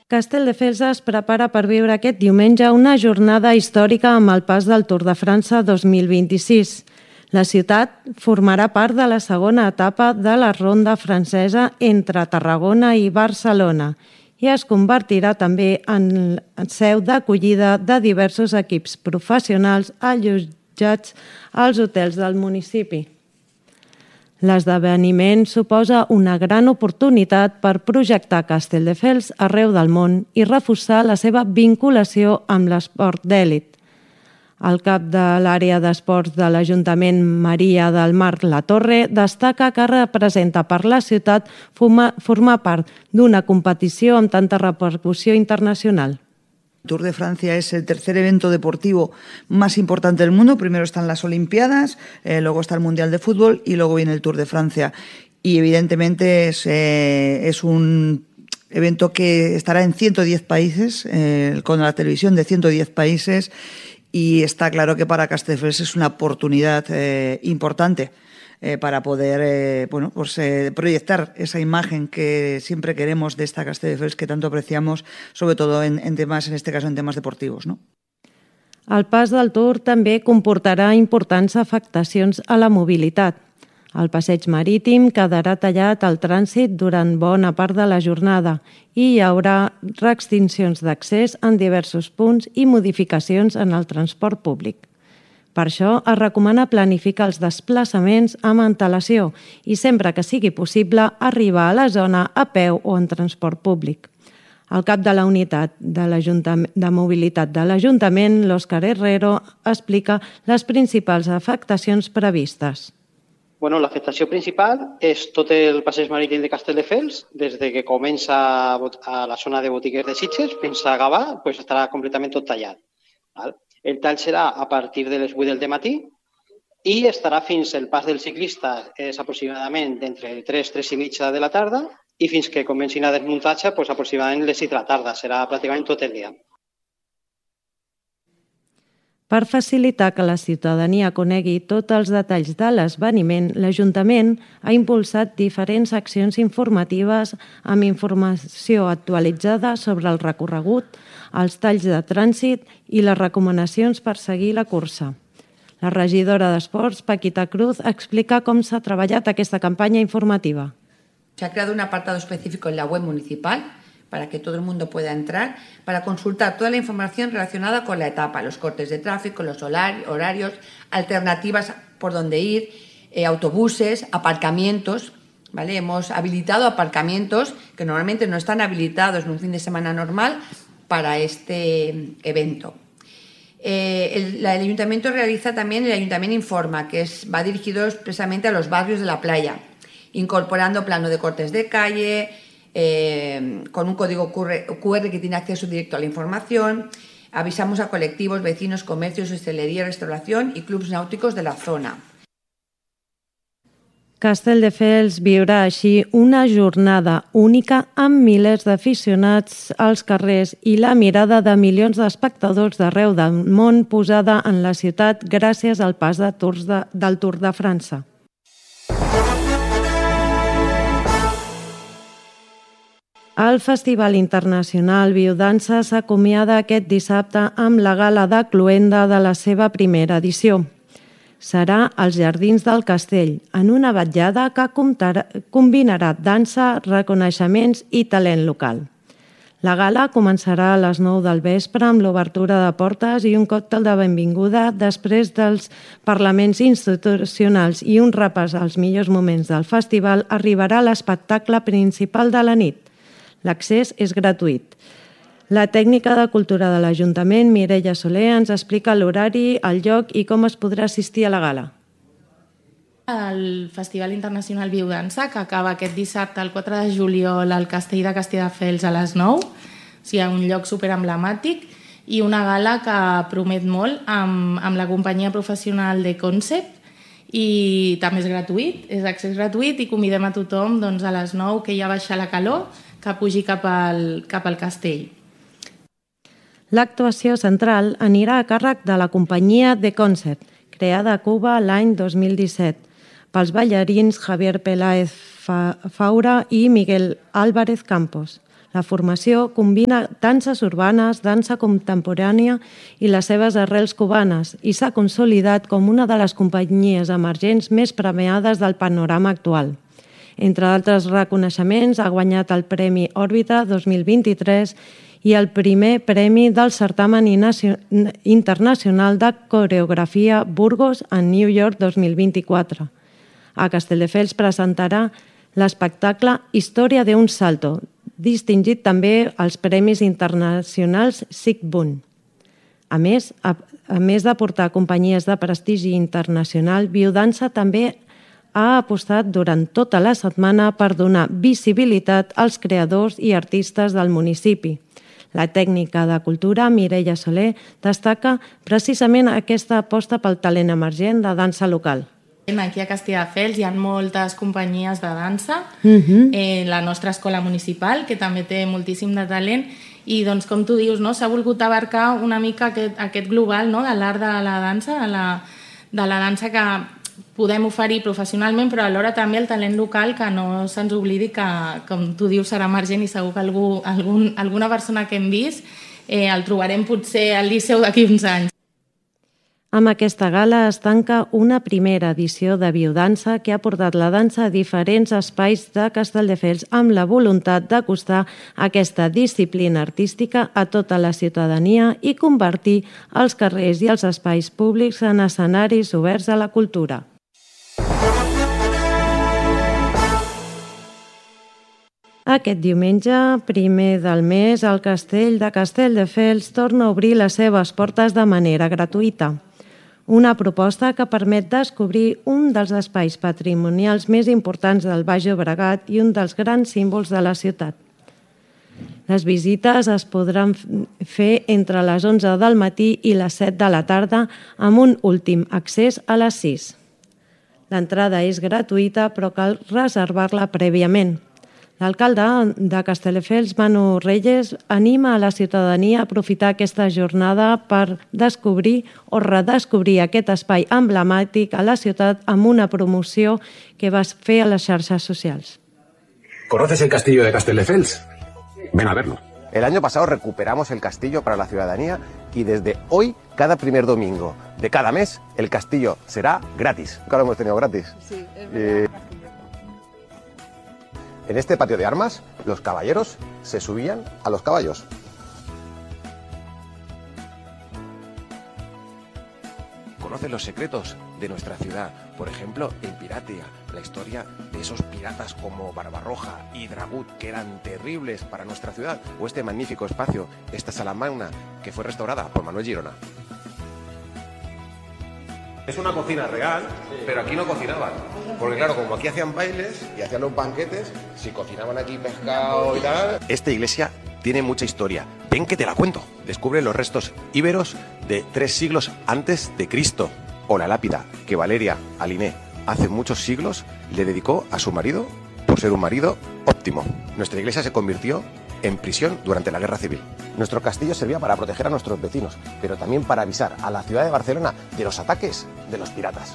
Castelldefels es prepara per viure aquest diumenge una jornada històrica amb el pas del Tour de França 2026. La ciutat formarà part de la segona etapa de la ronda francesa entre Tarragona i Barcelona i es convertirà també en seu d'acollida de diversos equips professionals allotjats als hotels del municipi. L'esdeveniment suposa una gran oportunitat per projectar Castelldefels arreu del món i reforçar la seva vinculació amb l'esport d'èlit. El cap de l'àrea d'esports de l'Ajuntament, Maria del Mar Latorre, destaca que representa per la ciutat formar part d'una competició amb tanta repercussió internacional. El Tour de Francia es el tercer evento deportivo más importante del mundo. Primero están las Olimpiadas, luego está el Mundial de Fútbol y luego viene el Tour de Francia. Y evidentemente es un evento que estará en 110 países, con la televisión de 110 países, y está claro que para Castelldefels es una oportunidad importante para poder proyectar esa imagen que siempre queremos de esta Castelldefels que tanto apreciamos, sobre todo en temas, en este caso en temas deportivos, ¿no? El pas del Tour també comportarà importants afectacions a la mobilitat. El passeig marítim quedarà tallat al trànsit durant bona part de la jornada i hi haurà restriccions d'accés en diversos punts i modificacions en el transport públic. Per això es recomana planificar els desplaçaments amb antelació i sempre que sigui possible arribar a la zona a peu o en transport públic. El cap de la unitat de mobilitat de l'Ajuntament, l'Òscar Herrero, explica les principals afectacions previstes. L'afectació principal és tot el passeig marítim de Castelldefels, des que comença a la zona de botigues de Sitges fins a Gavà, estarà completament tot tallat. El tall serà a partir de les 8 del matí i estarà fins el pas del ciclista, és aproximadament d'entre 3 i mitja de la tarda i fins que comencin a desmuntatge, aproximadament les 6 de la tarda, serà pràcticament tot el dia. Per facilitar que la ciutadania conegui tots els detalls de l'esdeveniment, l'Ajuntament ha impulsat diferents accions informatives amb informació actualitzada sobre el recorregut, els talls de trànsit i les recomanacions per seguir la cursa. La regidora d'Esports, Paquita Cruz, explica com s'ha treballat aquesta campanya informativa. Se ha creado un apartado específico en la web municipal para que todo el mundo pueda entrar, para consultar toda la información relacionada con la etapa, los cortes de tráfico, los horarios, alternativas por dónde ir, autobuses, aparcamientos, ¿vale? Hemos habilitado aparcamientos que normalmente no están habilitados en un fin de semana normal para este evento. El Ayuntamiento realiza también el Ayuntamiento Informa, que va dirigido expresamente a los barrios de la playa, incorporando plano de cortes de calle, con un código QR que tiene acceso directo a la información. Avisamos a colectivos, vecinos, comercios, hostelería, restauración y clubs náuticos de la zona. Castelldefels viurà així una jornada única amb milers d'aficionats als carrers i la mirada de milions d'espectadors d'arreu del món posada en la ciutat gràcies al pas del Tour de França. El Festival Internacional Biodança s'acomiada aquest dissabte amb la gala de cloenda de la seva primera edició. Serà als Jardins del Castell, en una vetllada que combinarà dansa, reconeixements i talent local. La gala començarà a les 9 del vespre amb l'obertura de portes i un còctel de benvinguda després dels parlaments institucionals i un repàs als millors moments del festival arribarà l'espectacle principal de la nit. L'accés és gratuït. La tècnica de cultura de l'Ajuntament, Mireia Soler, ens explica l'horari, el lloc i com es podrà assistir a la gala. El Festival Internacional Biodança, que acaba aquest dissabte, el 4 de juliol, al Castell de Castelldefels a les 9, un lloc superemblemàtic, i una gala que promet molt amb la companyia professional de Concept, i també és gratuït, és accés gratuït i convidem a tothom a les 9, que ja baixa la calor, que pugi cap al castell. L'actuació central anirà a càrrec de la companyia The Concert, creada a Cuba l'any 2017, pels ballarins Javier Peláez Faura i Miguel Álvarez Campos. La formació combina danses urbanes, dansa contemporània i les seves arrels cubanes i s'ha consolidat com una de les companyies emergents més premiades del panorama actual. Entre altres reconeixements, ha guanyat el Premi Òrbita 2023 i el primer premi del Certamen Internacional de Coreografia Burgos en New York 2024. A Castelldefels presentarà l'espectacle Història d'un salto, distingit també als Premis Internacionals SIGBUN. A més de portar companyies de prestigi internacional, Biodansa també ha apostat durant tota la setmana per donar visibilitat als creadors i artistes del municipi. La tècnica de cultura, Mireia Soler, destaca precisament aquesta aposta pel talent emergent de dansa local. Aquí a Castelldefels hi ha moltes companyies de dansa, la nostra escola municipal, que també té moltíssim de talent, i doncs, com tu dius, s'ha volgut abarcar una mica aquest global de l'art de la dansa, de la dansa que podem oferir professionalment, però alhora també el talent local, que no se'ns oblidi que, com tu dius, serà emergent i segur que alguna persona que hem vist el trobarem potser al Liceu d'aquí uns anys. Amb aquesta gala es tanca una primera edició de Biodansa que ha portat la dansa a diferents espais de Castelldefels amb la voluntat d'acostar aquesta disciplina artística a tota la ciutadania i convertir els carrers i els espais públics en escenaris oberts a la cultura. Aquest diumenge, primer del mes, el Castell de Castelldefels torna a obrir les seves portes de manera gratuïta. Una proposta que permet descobrir un dels espais patrimonials més importants del Baix Llobregat i un dels grans símbols de la ciutat. Les visites es podran fer entre les 11 del matí i les 7 de la tarda amb un últim accés a les 6. L'entrada és gratuïta però cal reservar-la prèviament. L'alcalde de Castelldefels, Manu Reyes, anima a la ciutadania a aprofitar aquesta jornada per descobrir o redescobrir aquest espai emblemàtic a la ciutat amb una promoció que va fer a les xarxes socials. ¿Conoces el castillo de Castelldefels? Ven a verlo. El año pasado recuperamos el castillo para la ciudadanía y desde hoy, cada primer domingo de cada mes, el castillo será gratis. Nunca lo hemos tenido gratis. Sí, es verdad. En este patio de armas, los caballeros se subían a los caballos. Conoce los secretos de nuestra ciudad. Por ejemplo, en Piratia, la historia de esos piratas como Barbarroja y Dragut, que eran terribles para nuestra ciudad. O este magnífico espacio, esta sala magna, que fue restaurada por Manuel Girona. Es una cocina real, pero aquí no cocinaban. Porque claro, como aquí hacían bailes y hacían los banquetes, si cocinaban aquí pescado y tal... Esta iglesia tiene mucha historia. Ven que te la cuento. Descubre los restos íberos de 3 siglos antes de Cristo. O la lápida que Valeria Aliné hace muchos siglos le dedicó a su marido por ser un marido óptimo. Nuestra iglesia se convirtió en prisión durante la Guerra Civil. Nuestro castillo servía para proteger a nuestros vecinos, pero también para avisar a la ciudad de Barcelona de los ataques de los piratas.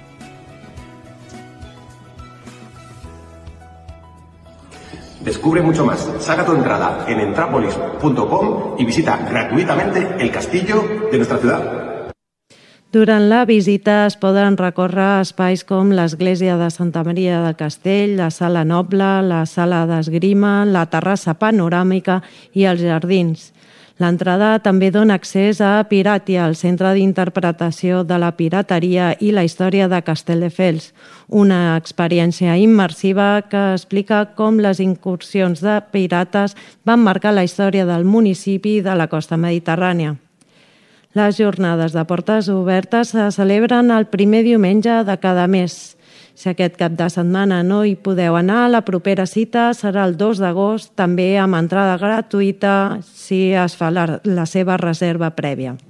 Descubre mucho más. Saca tu entrada en entrapolis.com y visita gratuitamente el castillo de nuestra ciudad. Durant la visita es poden recórrer espais com l'església de Santa Maria del Castell, la sala noble, la sala d'esgrima, la terrassa panoràmica i els jardins. L'entrada també dona accés a Piratia, el centre d'interpretació de la pirateria i la història de Castelldefels, una experiència immersiva que explica com les incursions de pirates van marcar la història del municipi i de la costa mediterrània. Les jornades de portes obertes se celebren el primer diumenge de cada mes. Si aquest cap de setmana no hi podeu anar, la propera cita serà el 2 d'agost, també amb entrada gratuïta si es fa la seva reserva prèvia.